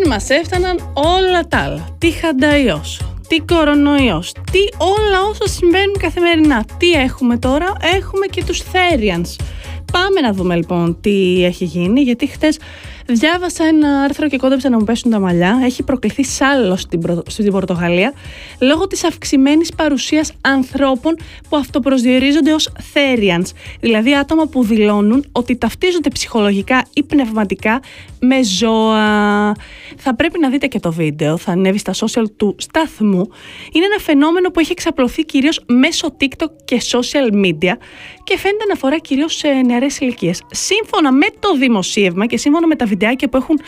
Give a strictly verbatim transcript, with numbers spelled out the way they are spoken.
μας έφταναν όλα τα άλλα. Τι χανταϊός, τι κορονοϊός, τι όλα όσα συμβαίνουν καθημερινά. Τι έχουμε τώρα? Έχουμε και τους Therians. Πάμε να δούμε λοιπόν τι έχει γίνει, γιατί χτες διάβασα ένα άρθρο και κόντεψα να μου πέσουν τα μαλλιά. Έχει προκληθεί σάλος στην, Προ... στην Πορτογαλία λόγω της αυξημένης παρουσίας ανθρώπων που αυτοπροσδιορίζονται ως Therians, δηλαδή άτομα που δηλώνουν ότι ταυτίζονται ψυχολογικά ή πνευματικά με ζώα. Θα πρέπει να δείτε και το βίντεο, θα ανέβει στα social του σταθμού. Είναι ένα φαινόμενο που έχει εξαπλωθεί κυρίως μέσω TikTok και social media και φαίνεται να αφορά κυρίως σε νεαρές ηλικίες. Σύμφωνα με το δημοσίευμα και σύμφωνα με τα βιντεάκια που έχουν